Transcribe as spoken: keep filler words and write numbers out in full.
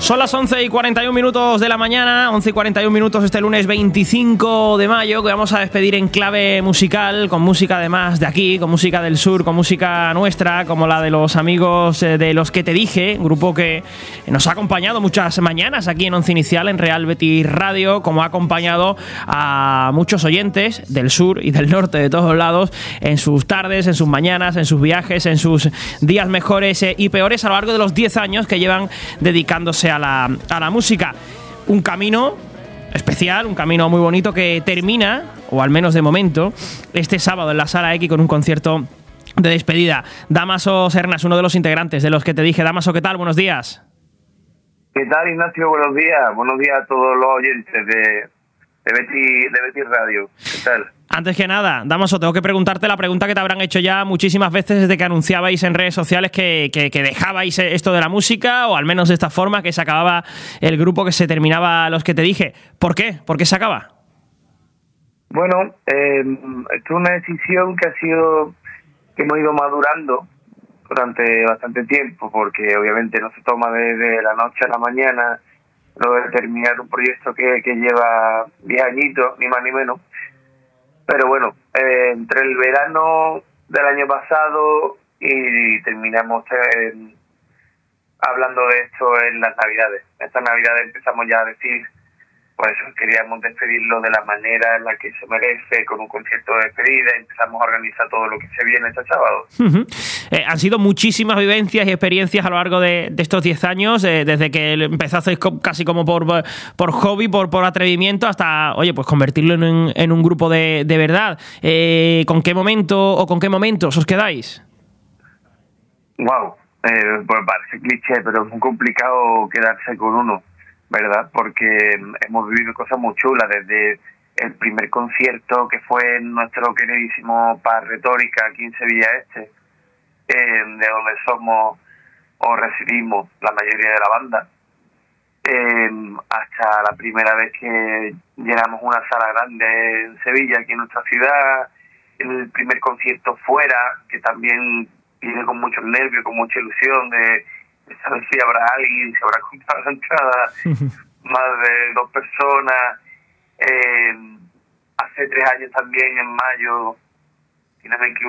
Son las once y cuarenta y un minutos de la mañana, once y cuarenta y un minutos este lunes veinticinco de mayo, que vamos a despedir en clave musical, con música además de aquí, con música del sur, con música nuestra, como la de los amigos de Los que te dije, un grupo que nos ha acompañado muchas mañanas aquí en Once Inicial, en Real Betis Radio, como ha acompañado a muchos oyentes del sur y del norte, de todos lados, en sus tardes, en sus mañanas, en sus viajes, en sus días mejores y peores a lo largo de los diez años que llevan dedicándose a la, a la música. Un camino especial, un camino muy bonito que termina, o al menos de momento, este sábado en la Sala X con un concierto de despedida. Dámaso Sernas, uno de los integrantes de Los que te dije. Dámaso, ¿qué tal? Buenos días. ¿Qué tal, Ignacio? Buenos días. Buenos días a todos los oyentes de, de, Betis, de Betis Radio. ¿Qué tal? Antes que nada, Dámaso, tengo que preguntarte la pregunta que te habrán hecho ya muchísimas veces desde que anunciabais en redes sociales que, que, que dejabais esto de la música, o al menos de esta forma, que se acababa el grupo, que se terminaba Los que te dije. ¿Por qué? ¿Por qué se acaba? Bueno, eh, esto es una decisión que ha sido, que hemos ido madurando durante bastante tiempo, porque obviamente no se toma desde la noche a la mañana lo de terminar un proyecto que, que lleva diez añitos, ni más ni menos. Pero bueno, eh, entre el verano del año pasado y terminamos eh, hablando de esto en las Navidades. Estas Navidades empezamos ya a decir, por eso queríamos despedirlo de la manera en la que se merece, con un concierto de despedida, y empezamos a organizar todo lo que se viene este sábado. Uh-huh. Eh, han sido muchísimas vivencias y experiencias a lo largo de, de estos diez años, eh, desde que empezasteis co- casi como por, por hobby, por, por atrevimiento, hasta, oye, pues convertirlo en un, en un grupo de, de verdad. Eh, ¿Con qué momento o con qué momentos os quedáis? Wow, eh, pues parece cliché, pero es muy complicado quedarse con uno, ¿verdad? Porque hemos vivido cosas muy chulas, desde el primer concierto que fue en nuestro queridísimo Par Retórica aquí en Sevilla Este, eh, de donde somos o residimos la mayoría de la banda, eh, hasta la primera vez que llenamos una sala grande en Sevilla, aquí en nuestra ciudad, el primer concierto fuera, que también viene con muchos nervios, con mucha ilusión de saber si habrá alguien, si habrá comprado la entrada, más de dos personas. Eh, hace tres años también, en mayo, si no me equivoco,